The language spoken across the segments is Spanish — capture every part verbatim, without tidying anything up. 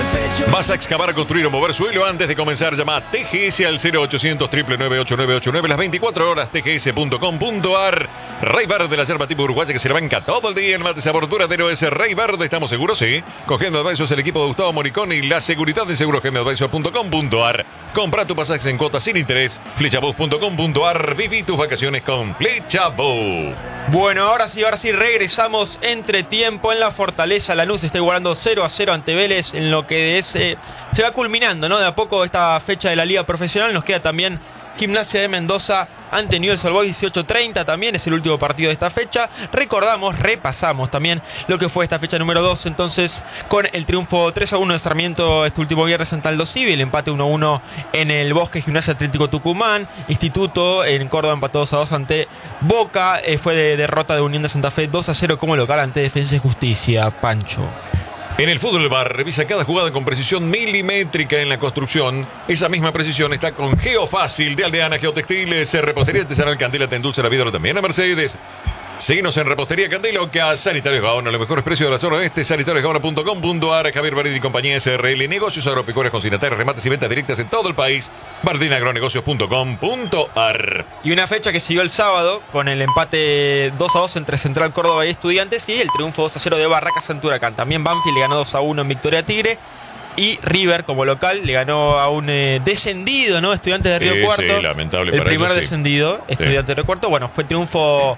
¿Vas a excavar, construir o mover suelo? Antes de comenzar, llama a T G S al cero ochocientos, nueve nueve ocho nueve ocho nueve las veinticuatro horas, t g s punto com punto a r. Rey Verde, la yerba tipo uruguaya que se le banca todo el día. El mate sabor duradero es Rey Verde. ¿Estamos seguros? Sí. Con Gem Advisors, el equipo de Gustavo Moricón y la seguridad de seguros gem advisors punto com punto a r. Compra tu pasaje en cuotas sin interés. Flechabus punto com punto a r. Viví tus vacaciones con Flechabus. Bueno, ahora sí, ahora sí regresamos entre tiempo en la Fortaleza. Lanús está igualando cero a cero ante Vélez en lo que es, eh, se va culminando, ¿no? De a poco esta fecha de la Liga Profesional. Nos queda también Gimnasia de Mendoza ante Newell's Old Boys, dieciocho treinta, también es el último partido de esta fecha. Recordamos, repasamos también lo que fue esta fecha número dos, entonces, con el triunfo tres a uno de Sarmiento este último viernes ante Aldo Civi, el empate uno a uno en el Bosque, Gimnasia Atlético Tucumán, Instituto en Córdoba empató dos a dos ante Boca, eh, fue de derrota de Unión de Santa Fe dos a cero como local ante Defensa y Justicia. Pancho. En el Fútbol Bar, revisa cada jugada con precisión milimétrica en la construcción. Esa misma precisión está con Geofácil de Aldeana Geotextiles, Repostería Artesanal Candela, te endulza la vida también a Mercedes. Síguenos en Repostería Candeloca, Sanitarios Gaona, los mejores precios de la zona oeste, sanitarios gaona punto com punto a r. Javier Baridi y compañía S R L, negocios agropecuarios consignatarios, remates y ventas directas en todo el país, bardinagronegocios punto com punto a r. Y una fecha que siguió el sábado con el empate dos a dos entre Central Córdoba y Estudiantes y el triunfo dos a cero de Barracas ante Huracán. También Banfield le ganó dos a uno en Victoria Tigre. Y River, como local, le ganó a un eh, descendido, ¿no? Estudiantes de Río sí, Cuarto. Sí, lamentable el para primer ellos, descendido, sí. Estudiantes de Río Cuarto. Bueno, fue triunfo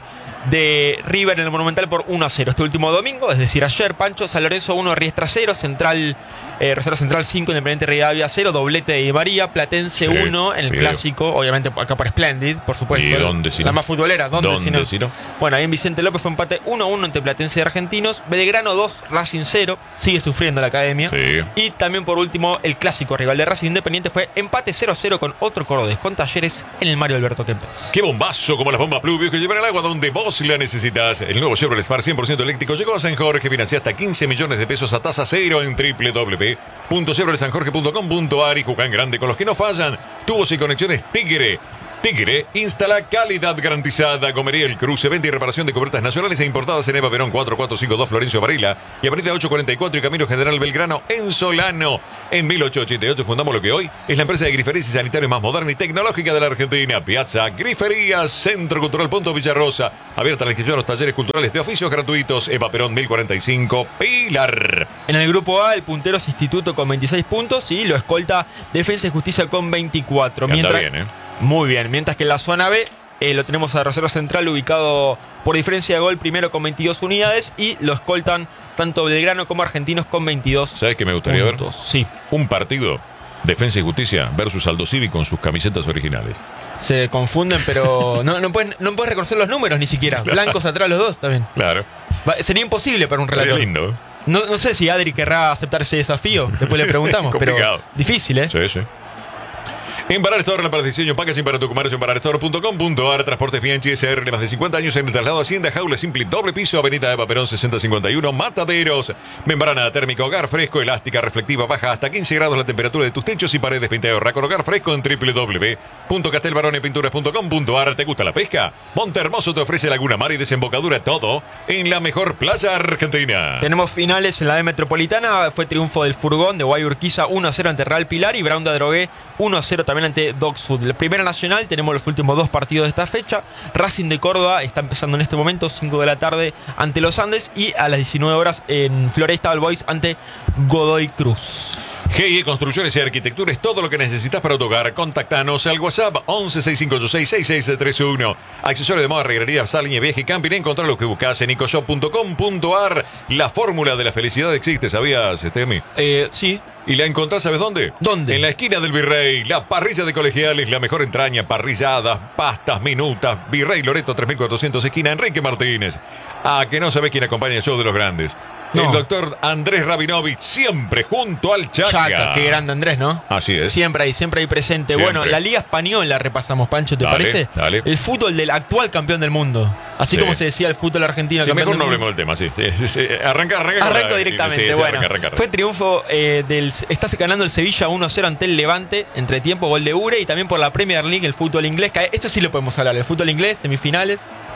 de River en el Monumental por uno a cero este último domingo, es decir, ayer. Pancho, San Lorenzo uno, Riestra cero, Central, eh, Rosario Central cinco, Independiente Rivadavia cero, doblete de Di María, Platense uno en el video. Clásico, obviamente acá por Splendid, por supuesto. ¿Y dónde si no? La más futbolera, ¿dónde, ¿Dónde si no? si no? Bueno, ahí en Vicente López fue empate uno a uno entre Platense y Argentinos, Belgrano dos, Racing cero, sigue sufriendo la academia. Sí. Y también por último, el clásico rival de Racing, Independiente, fue empate cero a cero con otro cordobés, con Talleres en el Mario Alberto Kempes. ¡Qué bombazo! Como las bombas pluvios que llevan el agua donde vos la necesitas. El nuevo Chevrolet Spark cien por ciento eléctrico llegó a San Jorge. Financia hasta quince millones de pesos a tasa cero en doble u doble u doble u punto chevrolet san jorge punto com punto a r. Y juegan grande con los que no fallan. Tubos y conexiones Tigre. Tigre instala calidad garantizada. Comería El Cruce, venta y reparación de cubiertas nacionales e importadas en Eva Perón cuatro cuatro cinco dos Florencio Varela y Avenida ocho cuarenta y cuatro y Camino General Belgrano en Solano. En mil ochocientos ochenta y ocho fundamos lo que hoy es la empresa de griferías y sanitarios más moderna y tecnológica de la Argentina. Piazza Griferías, Centro Cultural Punto Villarrosa. Abierta la inscripción a los talleres culturales de oficios gratuitos. Eva Perón mil cuarenta y cinco, Pilar. En el grupo A, el puntero es Instituto con veintiséis puntos y lo escolta Defensa y Justicia con veinticuatro. Anda Mientras, bien, ¿eh? Muy bien, mientras que en la zona B eh, lo tenemos a Rosario Central ubicado por diferencia de gol primero con veintidós unidades y lo escoltan tanto Belgrano como Argentinos con veintidós. ¿Sabes qué me gustaría puntos. ver? Sí. Un partido, Defensa y Justicia versus Aldo Civi con sus camisetas originales. Se confunden, pero no, no, pueden, no puedes reconocer los números ni siquiera. Claro. Blancos atrás los dos también. Claro. Va, sería imposible para un relator. Sería lindo. No, no sé si Adri querrá aceptar ese desafío. Después le preguntamos, pero Complicado. difícil, ¿eh? Sí, sí. En Barar Store, para diseño, packaging para tu comercio en barar store punto com punto a r. Transportes Bianchi S R, más de cincuenta años en el traslado Hacienda, Jaula Simple, doble piso, Avenida Eva Perón sesenta cincuenta y uno, Mataderos. Membrana térmica, hogar fresco, elástica, reflectiva, baja hasta quince grados la temperatura de tus techos y paredes. Pintado Racon Hogar Fresco en doble u doble u doble u punto castelbaronepinturas punto com punto a r. ¿Te gusta la pesca? Montehermoso te ofrece Laguna Mar y desembocadura, todo en la mejor playa argentina. Tenemos finales en la B Metropolitana. Fue triunfo del Furgón de Guay Urquiza uno a cero ante Real Pilar y Brown de Adrogué uno a cero también ante Dogswood. La Primera Nacional, tenemos los últimos dos partidos de esta fecha. Racing de Córdoba está empezando en este momento, cinco de la tarde ante Los Andes y a las diecinueve horas en Floresta All Boys ante Godoy Cruz. G I Construcciones y Arquitectura es todo lo que necesitas para tu hogar. Contactanos al WhatsApp once sesenta y cinco ochenta y seis sesenta y seis treinta y uno. Accesorios de moda, regrería, sal, línea, viaje y camping. Encontrá lo que buscas en ecoshop punto com punto a r. La fórmula de la felicidad existe, ¿sabías, Estemi? Eh, sí. ¿Y la encontrás, sabes dónde? ¿Dónde? En la esquina del Virrey. La parrilla de Colegiales, la mejor entraña, parrilladas, pastas, minutas. Virrey Loreto tres mil cuatrocientos, esquina Enrique Martínez. Ah, que no sabés quién acompaña el show de los grandes. No. El doctor Andrés Rabinovich, siempre junto al Chaca. Chaca, qué grande Andrés, ¿no? Así es. Siempre ahí, siempre ahí presente. Siempre. Bueno, la Liga Española repasamos, Pancho, ¿te Dale, parece? dale. El fútbol del actual campeón del mundo. Así Sí. como se decía el fútbol argentino. Sí, campeón mejor no del mundo. hablemos del tema, sí. sí, sí, sí. Arranca, arranca. con Arranco la- directamente. sí, sí, bueno, arranca, arranca, arranca. fue triunfo eh, del. Está ganando el Sevilla uno a cero ante el Levante. Entre tiempo, gol de Ure. Y también por la Premier League, el fútbol inglés. Que esto sí lo podemos hablar. El fútbol inglés, semifinales.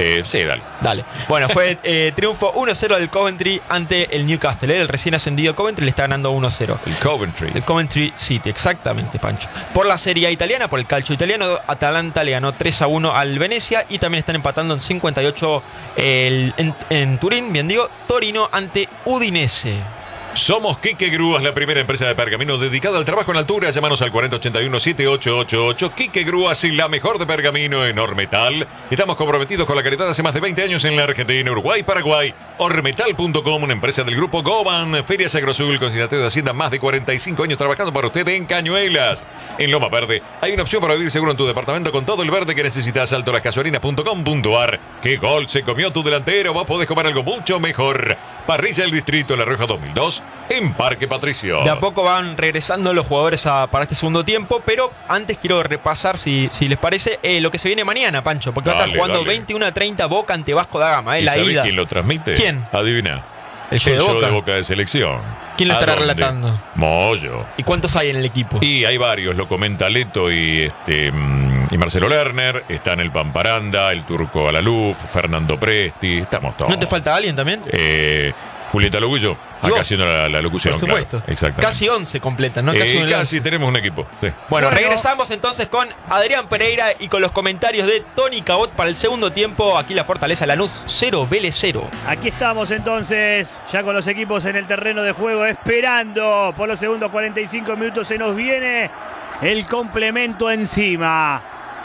Eh, sí, dale. Dale. Bueno, fue eh, triunfo uno cero del Coventry ante el Newcastle. ¿eh? El recién ascendido Coventry le está ganando uno cero. El Coventry. El Coventry City, exactamente, Pancho. Por la Serie A italiana, por el calcio italiano, Atalanta le ganó tres a uno al Venecia y también están empatando en cincuenta y ocho el, en, en Turín, bien digo, Torino ante Udinese. Somos Quique Grúas, la primera empresa de pergamino dedicada al trabajo en altura. Llámanos al cuarenta ochenta y uno setenta y ocho ochenta y ocho. Quique Grúas y la mejor de pergamino en Ormetal. Estamos comprometidos con la calidad hace más de veinte años en la Argentina, Uruguay, Paraguay. Ormetal punto com, una empresa del grupo Goban. Ferias Agrosul, consignatario de Hacienda, más de cuarenta y cinco años trabajando para usted en Cañuelas. En Loma Verde hay una opción para vivir seguro en tu departamento con todo el verde que necesitas. alto las gasolinas punto com punto ar. ¿Qué gol se comió tu delantero? Vos podés comer algo mucho mejor. Parrilla del Distrito, La Rioja dos mil dos, en Parque Patricio. De a poco van regresando los jugadores a, para este segundo tiempo, pero antes quiero repasar, si, si les parece, eh, lo que se viene mañana, Pancho, porque dale, va a estar jugando dale. veintiuno a treinta Boca ante Vasco da Gama, eh, ¿Y la sabés ida. quién lo transmite? ¿Quién? Adivina. El show, el de, show Boca? de Boca de Selección. ¿Quién lo estará relatando? Moyo. ¿Y cuántos hay en el equipo? Y hay varios, lo comenta Leto y este y Marcelo Lerner, están el Pamparanda, el Turco Alaluf, Fernando Presti, estamos todos. ¿No te falta alguien también? Eh, Julieta Logullo, acá haciendo la, la locución. Por supuesto. Claro, exactamente. Casi once completan, ¿no? Casi, eh, casi tenemos un equipo. Sí. Bueno, bueno, regresamos entonces con Adrián Pereira y con los comentarios de Tony Cabot para el segundo tiempo. Aquí la Fortaleza Lanús cero, Vélez cero. Aquí estamos entonces, ya con los equipos en el terreno de juego, esperando por los segundos cuarenta y cinco minutos. Se nos viene el complemento encima.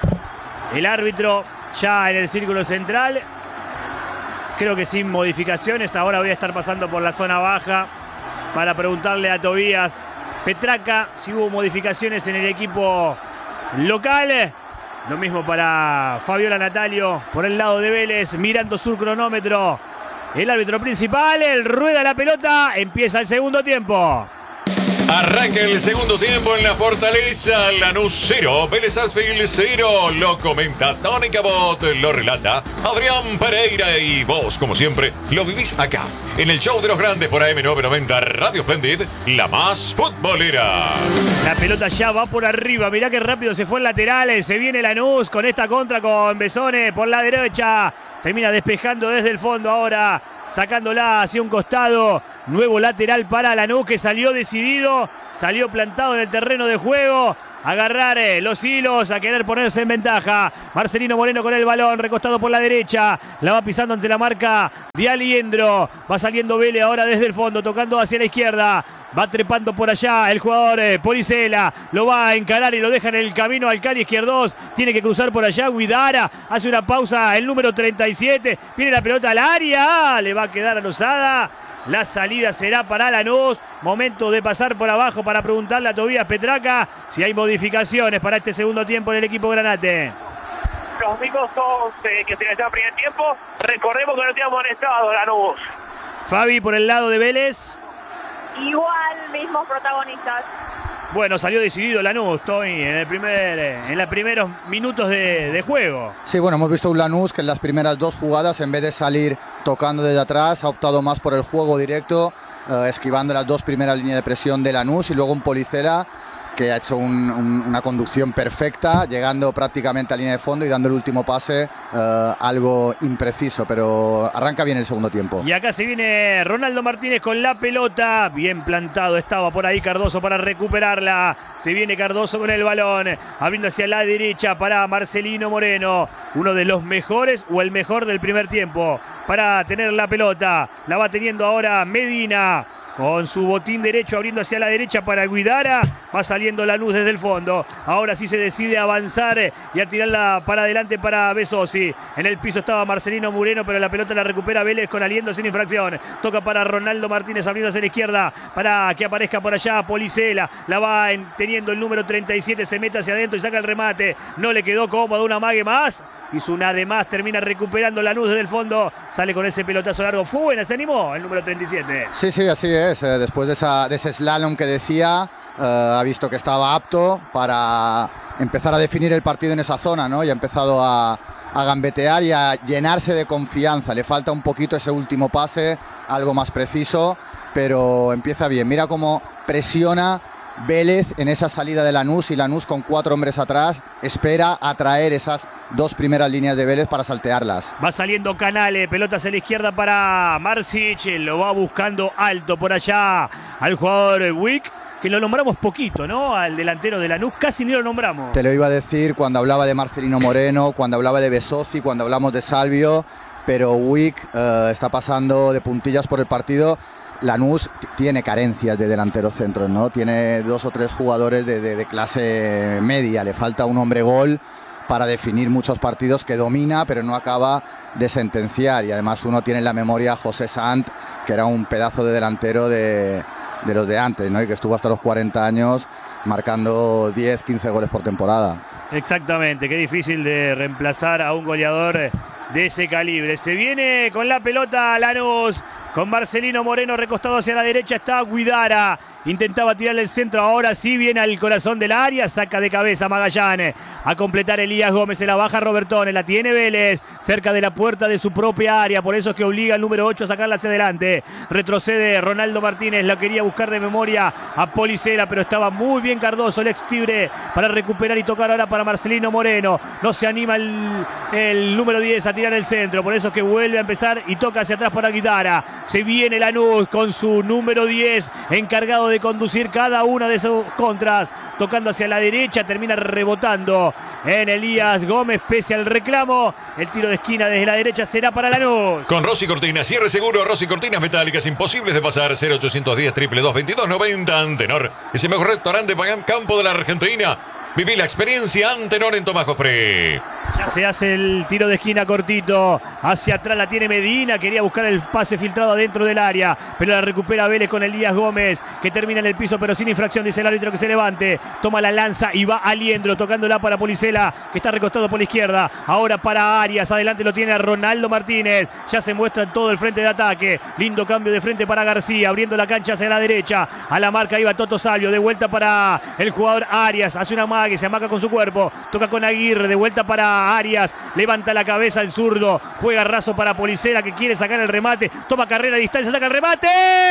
El árbitro ya en el círculo central. Creo que sin modificaciones. Ahora voy a estar pasando por la zona baja para preguntarle a Tobías Petraca si hubo modificaciones en el equipo local. Lo mismo para Fabiola Natalio por el lado de Vélez, mirando su cronómetro. El árbitro principal, él rueda la pelota, empieza el segundo tiempo. Arranca el segundo tiempo en la Fortaleza. Lanús cero, Vélez Sarsfield cero. Lo comenta Tony Cabot, lo relata Adrián Pereira y vos, como siempre, lo vivís acá, en el show de los grandes por A M novecientos noventa Radio Splendid, la más futbolera. La pelota ya va por arriba, mirá qué rápido se fue el lateral, se viene Lanús con esta contra con Besone por la derecha. Termina despejando desde el fondo ahora, sacándola hacia un costado. Nuevo lateral para Lanús que salió decidido, salió plantado en el terreno de juego. Agarrar eh, los hilos, a querer ponerse en ventaja. Marcelino Moreno con el balón, recostado por la derecha. La va pisando ante la marca de Aliendro. Va saliendo Vélez ahora desde el fondo, tocando hacia la izquierda. Va trepando por allá el jugador eh, Policela. Lo va a encarar y lo deja en el camino al Cali Izquierdos. Tiene que cruzar por allá. Guidara hace una pausa. El número treinta y siete. Viene la pelota al área. Le va a quedar a Lozada. La salida será para Lanús. Momento de pasar por abajo para preguntarle a Tobías Petraca si hay modificaciones para este segundo tiempo en el equipo granate. Los minutos eh, que se le está el primer tiempo. Recordemos que no teníamos amonestado Lanús. Fabi por el lado de Vélez. Igual, mismos protagonistas. Bueno, salió decidido Lanús, Tony, en el primer, en los primeros minutos de, de juego. Sí, bueno, hemos visto un Lanús que en las primeras dos jugadas, en vez de salir tocando desde atrás, ha optado más por el juego directo, eh, esquivando las dos primeras líneas de presión de Lanús, y luego un Policela que ha hecho un, un, una conducción perfecta, llegando prácticamente a línea de fondo y dando el último pase, eh, algo impreciso, pero arranca bien el segundo tiempo. Y acá se viene Ronaldo Martínez con la pelota, bien plantado estaba por ahí Cardoso para recuperarla. Se viene Cardoso con el balón, abriendo hacia la derecha para Marcelino Moreno, uno de los mejores o el mejor del primer tiempo para tener la pelota. La va teniendo ahora Medina, con su botín derecho abriendo hacia la derecha para Guidara. Va saliendo Lanús desde el fondo. Ahora sí se decide a avanzar y a tirarla para adelante para Besosi. En el piso estaba Marcelino Moreno, pero la pelota la recupera Vélez con Aliendo sin infracción. Toca para Ronaldo Martínez abriendo hacia la izquierda para que aparezca por allá Policela. La va en, teniendo el número treinta y siete. Se mete hacia adentro y saca el remate. No le quedó cómodo, una mague más. Hizo una de más. Termina recuperando Lanús desde el fondo. Sale con ese pelotazo largo. Fue buena, se animó el número treinta y siete. Sí, sí, así es. Después de, esa, de ese slalom que decía, eh, ha visto que estaba apto para empezar a definir el partido en esa zona, ¿no? Y ha empezado a, a gambetear y a llenarse de confianza. Le falta un poquito ese último pase, algo más preciso, pero empieza bien. Mira cómo presiona Vélez en esa salida de Lanús, y Lanús con cuatro hombres atrás espera atraer esas dos primeras líneas de Vélez para saltearlas. Va saliendo Canale, pelota hacia la izquierda para Marsic, lo va buscando alto por allá al jugador Wick, que lo nombramos poquito, ¿no? Al delantero de Lanús casi ni lo nombramos. Te lo iba a decir cuando hablaba de Marcelino Moreno, cuando hablaba de Besozzi, cuando hablamos de Salvio, pero Wick eh, está pasando de puntillas por el partido. Lanús tiene carencias de delanteros centros, ¿no? Tiene dos o tres jugadores de, de, de clase media, le falta un hombre gol para definir muchos partidos, que domina pero no acaba de sentenciar, y además uno tiene en la memoria a José Sant, que era un pedazo de delantero de, de los de antes, ¿no? Y que estuvo hasta los cuarenta años marcando diez, quince goles por temporada. Exactamente, qué difícil de reemplazar a un goleador de ese calibre. Se viene con la pelota Lanús, con Marcelino Moreno recostado hacia la derecha, está Guidara, intentaba tirarle el centro, ahora sí viene al corazón del área, saca de cabeza Magallanes, a completar Elías Gómez, se la baja Robertone, la tiene Vélez, cerca de la puerta de su propia área, por eso es que obliga al número ocho a sacarla hacia adelante, retrocede Ronaldo Martínez, la quería buscar de memoria a Policela, pero estaba muy bien Cardoso, el ex Tigre, para recuperar y tocar ahora para Marcelino Moreno, no se anima el, el número diez a tirar el centro, por eso es que vuelve a empezar y toca hacia atrás para Guidara. Se viene Lanús con su número diez, encargado de conducir cada una de sus contras, tocando hacia la derecha, termina rebotando en Elías Gómez, pese al reclamo. El tiro de esquina desde la derecha será para Lanús. Con Rossi Cortinas, cierre seguro, Rossi Cortinas metálicas imposibles de pasar. Cero ochocientos diez, dos dos dos, veintidós noventa. Antenor es el mejor restaurante de campo de la Argentina. Viví la experiencia Antenor en Tomás Jofré. Ya se hace el tiro de esquina cortito. Hacia atrás la tiene Medina. Quería buscar el pase filtrado adentro del área, pero la recupera Vélez con Elías Gómez, que termina en el piso pero sin infracción. Dice el árbitro que se levante. Toma la lanza y va Aliendro, tocándola para Policela, que está recostado por la izquierda. Ahora para Arias. Adelante lo tiene a Ronaldo Martínez. Ya se muestra en todo el frente de ataque. Lindo cambio de frente para García. Abriendo la cancha hacia la derecha. A la marca iba Toto Salvio. De vuelta para el jugador Arias. Hace una maga que se amaca con su cuerpo. Toca con Aguirre. De vuelta para Arias, levanta la cabeza el zurdo, juega raso para Policela, que quiere sacar el remate, toma carrera a distancia, saca el remate,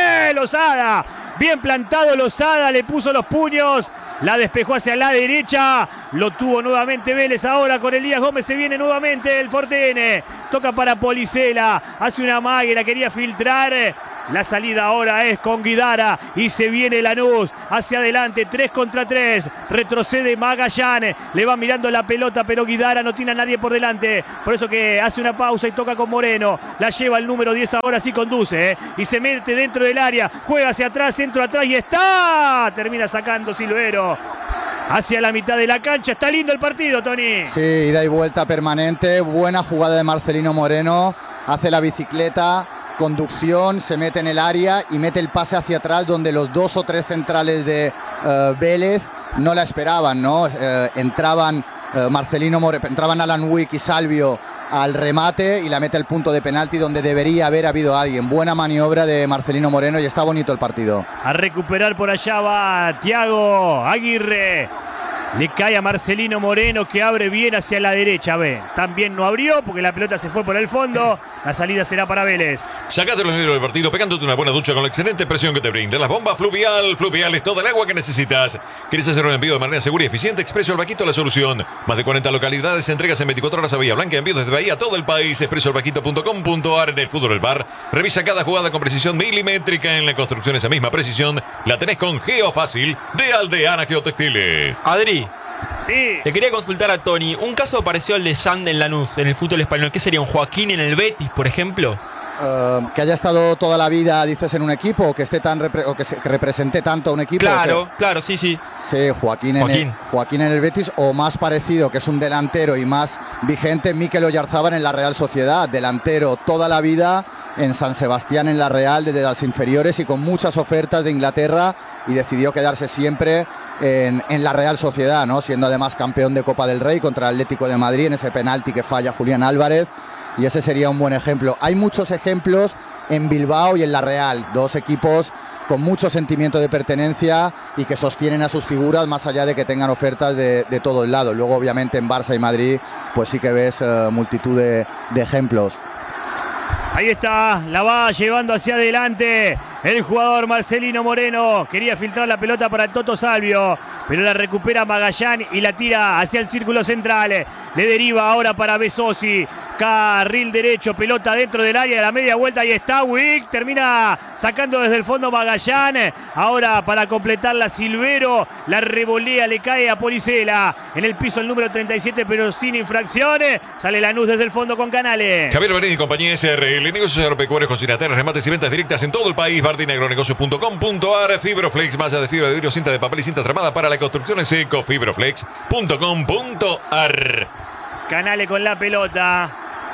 Lozada, bien plantado Lozada, le puso los puños, la despejó hacia la derecha, lo tuvo nuevamente Vélez ahora con Elías Gómez, se viene nuevamente el Fortene, toca para Policela, hace una mague, la quería filtrar, la salida ahora es con Guidara y se viene Lanús hacia adelante, tres contra tres, retrocede Magallanes, le va mirando la pelota, pero Guidara no tiene a nadie por delante, por eso que hace una pausa y toca con Moreno, la lleva el número diez, ahora sí conduce, ¿eh? Y se mete dentro del área, juega hacia atrás, centro atrás y está, termina sacando Silvero hacia la mitad de la cancha. Está lindo el partido, Tony. Sí, ida y vuelta permanente, buena jugada de Marcelino Moreno, hace la bicicleta, conducción, se mete en el área y mete el pase hacia atrás, donde los dos o tres centrales de uh, Vélez no la esperaban, ¿no? Uh, entraban uh, Marcelino Moreno, entraban Alan Wick y Salvio al remate y la mete el punto de penalti donde debería haber habido alguien. Buena maniobra de Marcelino Moreno y está bonito el partido. A recuperar por allá va Thiago Aguirre. Le cae a Marcelino Moreno, que abre bien hacia la derecha. Ve, también no abrió porque la pelota se fue por el fondo. La salida será para Vélez. Sacate los nervios del partido pegándote una buena ducha con la excelente presión que te brinda las bombas Fluvial. Fluvial es toda el agua que necesitas. ¿Quieres hacer un envío de manera segura y eficiente? Expreso El Vaquito, la solución. Más de cuarenta localidades, entregas en veinticuatro horas a Bahía Blanca, envíos desde Bahía a todo el país. expreso el vaquito punto com punto a r. En el fútbol del bar, revisa cada jugada con precisión milimétrica. En la construcción esa misma precisión la tenés con Geofácil de Aldeana Geotextiles. Adri, Sí. le quería consultar a Tony, un caso parecido al de Sand en Lanús, en el fútbol español. ¿Qué sería, un Joaquín en el Betis, por ejemplo? Uh, que haya estado toda la vida, dices, en un equipo, o que esté tan repre o que, se que represente tanto a un equipo. Claro, o sea, claro, sí, sí. Sí, Joaquín, Joaquín. En el, Joaquín en el Betis, o más parecido, que es un delantero y más vigente, Mikel Oyarzábal en la Real Sociedad, delantero toda la vida en San Sebastián, en la Real, desde las inferiores y con muchas ofertas de Inglaterra, y decidió quedarse siempre en, en la Real Sociedad, ¿no? Siendo además campeón de Copa del Rey contra el Atlético de Madrid en ese penalti que falla Julián Álvarez. Y ese sería un buen ejemplo. Hay muchos ejemplos en Bilbao y en la Real, dos equipos con mucho sentimiento de pertenencia y que sostienen a sus figuras más allá de que tengan ofertas de, de todos lados. Luego, obviamente, en Barça y Madrid, pues sí que ves uh, multitud de, de ejemplos. Ahí está, la va llevando hacia adelante El jugador Marcelino Moreno quería filtrar la pelota para el Toto Salvio, pero la recupera Magallán y la tira hacia el círculo central. Le deriva ahora para Besosi. Carril derecho, pelota dentro del área de la media vuelta. Ahí está Wick, termina sacando desde el fondo Magallán. Ahora para completarla Silvero, la revolea, le cae a Policela. En el piso el número treinta y siete, pero sin infracciones. Sale Lanús desde el fondo con Canales. Javier Berini y compañía S R L, negocios agropecuarios, cocinateras, remates y ventas directas en todo el país. Bardin Agronegocios punto com punto ar. Fibroflex, malla de fibra de vidrio, cinta de papel y cinta tramada para la construcción en seco. Fibroflex punto com punto ar. Canales con la pelota.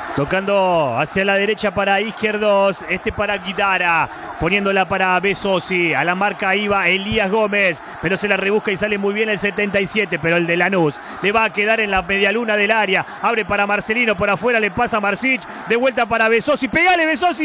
Tocando hacia la derecha para Izquierdos. Este para Guitara. Poniéndola para Besosi. A la marca iba Elías Gómez. Pero se la rebusca y sale muy bien el setenta y siete. Pero el de Lanús le va a quedar en la medialuna del área. Abre para Marcelino. Por afuera le pasa a Marsic. De vuelta para Besosi. Pegale Besosi.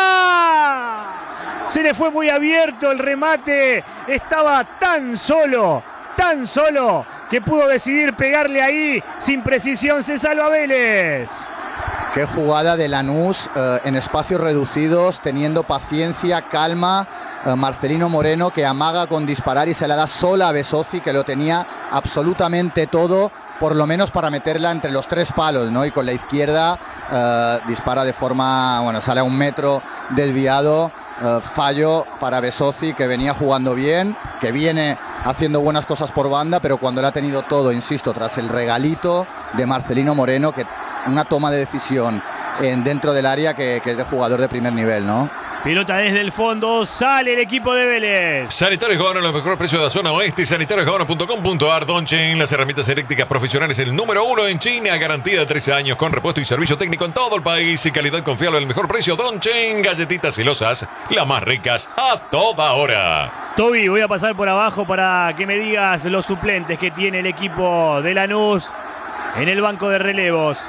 ¡Está! Se le fue muy abierto el remate. Estaba tan solo. Tan solo. Que pudo decidir pegarle ahí. Sin precisión se salva Vélez. Qué jugada de Lanús eh, en espacios reducidos, teniendo paciencia, calma. Eh, Marcelino Moreno que amaga con disparar y se la da sola a Besosi, que lo tenía absolutamente todo, por lo menos para meterla entre los tres palos, ¿no? Y con la izquierda eh, dispara de forma, bueno, sale a un metro desviado. Eh, fallo para Besosi, que venía jugando bien, que viene haciendo buenas cosas por banda, pero cuando lo ha tenido todo, insisto, tras el regalito de Marcelino Moreno, que una toma de decisión en, dentro del área que, que es de jugador de primer nivel, ¿no? Pelota desde el fondo, sale el equipo de Vélez. Sanitarios Gabano, los mejores precios de la zona oeste. Sanitarios Gabano punto com punto ar. Donchen, las herramientas eléctricas profesionales, el número uno en China. Garantía de trece años con repuesto y servicio técnico en todo el país. Y calidad confiable, el mejor precio. Donchen, galletitas celosas, las más ricas a toda hora. Toby, voy a pasar por abajo para que me digas los suplentes que tiene el equipo de Lanús en el banco de relevos.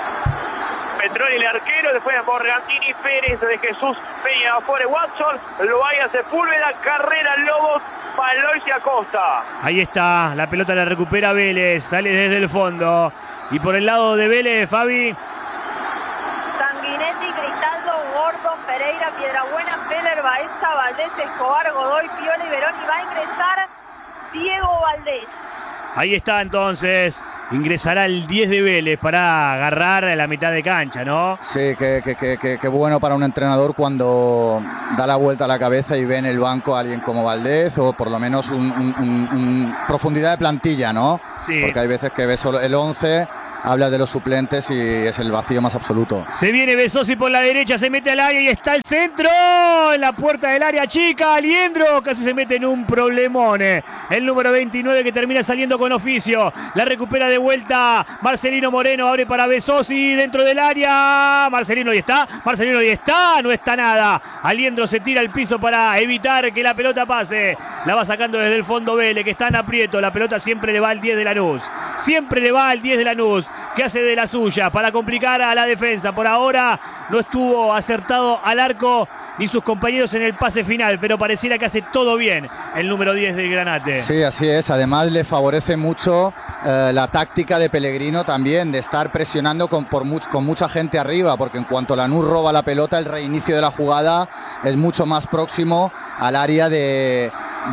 Petroni, el arquero, después Morgantini, Pérez, de Jesús, Peña, Afore, Watson, Loaiza, Sepúlveda, Carrera, Lobos, Palois y Acosta. Ahí está, la pelota la recupera Vélez, sale desde el fondo. Y por el lado de Vélez, Fabi. Sanguinetti, Cristaldo, Gordon, Pereira, Piedrabuena, Feller, Baeza, Valdés, Escobar, Godoy, Piola y Verón. Y va a ingresar Diego Valdés. Ahí está entonces. Ingresará el diez de Vélez para agarrar la mitad de cancha, ¿no? Sí, qué que, que, que, que bueno para un entrenador cuando da la vuelta a la cabeza y ve en el banco a alguien como Valdés, o por lo menos un, un, un, un profundidad de plantilla, ¿no? Sí. Porque hay veces que ves solo el once, habla de los suplentes y es el vacío más absoluto. Se viene Besosi por la derecha, se mete al área y está el centro en la puerta del área chica. Aliendro casi se mete en un problemón. El número veintinueve que termina saliendo con oficio. La recupera de vuelta Marcelino Moreno, abre para Besosi dentro del área. Marcelino y está, Marcelino y está, no está nada. Aliendro se tira al piso para evitar que la pelota pase. La va sacando desde el fondo Vélez, que está en aprieto. La pelota siempre le va al diez de Lanús. Siempre le va al diez de Lanús, que hace de la suya para complicar a la defensa. Por ahora no estuvo acertado al arco ni sus compañeros en el pase final, pero pareciera que hace todo bien el número diez del Granate. Sí, así es. Además le favorece mucho eh, la táctica de Pellegrino también, de estar presionando con, por mu con mucha gente arriba, porque en cuanto Lanús roba la pelota, el reinicio de la jugada es mucho más próximo al área de...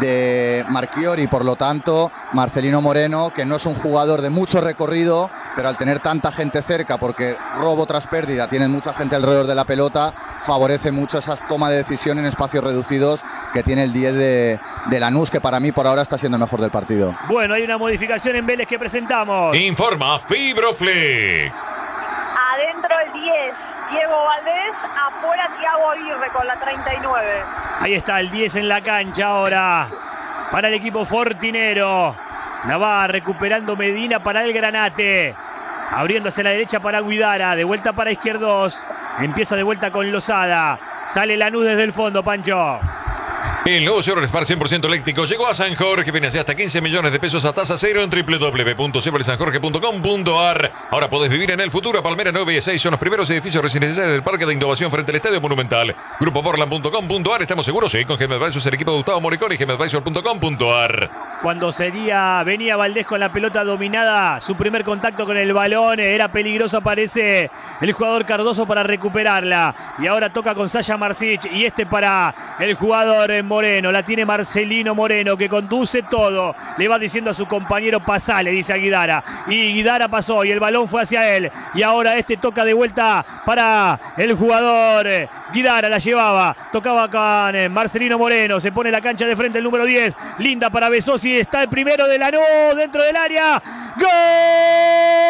de Marchiori. Por lo tanto, Marcelino Moreno, que no es un jugador de mucho recorrido, pero al tener tanta gente cerca, porque robo tras pérdida, tienen mucha gente alrededor de la pelota, favorece mucho esa toma de decisión en espacios reducidos que tiene el diez de, de Lanús, que para mí por ahora está siendo el mejor del partido. Bueno, hay una modificación en Vélez que presentamos. Informa Fibroflex. Adentro el diez, Diego Valdés. Afuera Thiago Aguirre con la treinta y nueve. Ahí está el diez en la cancha ahora para el equipo fortinero. La va recuperando Medina para el Granate. Abriendo hacia la derecha para Guidara. De vuelta para Izquierdos. Empieza de vuelta con Lozada. Sale Lanús desde el fondo, Pancho. El nuevo Chevrolet Spark cien por ciento eléctrico llegó a San Jorge, financia hasta quince millones de pesos a tasa cero en doble u doble u doble u punto chevrolet san jorge punto com punto ar. Ahora podés vivir en el futuro. Palmera nueve y seis son los primeros edificios residenciales del Parque de Innovación frente al Estadio Monumental. Grupo Borland punto com punto ar. Estamos seguros, sí, con G M Advisors, el equipo de Gustavo Moricón y G M Advisor punto com punto ar. cuando sería, venía Valdés con la pelota dominada, su primer contacto con el balón, era peligroso, aparece el jugador Cardoso para recuperarla, y ahora toca con Sasha Marsic, y este para el jugador Moreno, la tiene Marcelino Moreno, que conduce todo, le va diciendo a su compañero pasá, le dice a Guidara, y Guidara pasó, y el balón fue hacia él, y ahora este toca de vuelta para el jugador Guidara, la llevaba, tocaba con Marcelino Moreno, se pone la cancha de frente el número diez, linda para Besosi, está el primero de Lanús dentro del área. ¡Gol!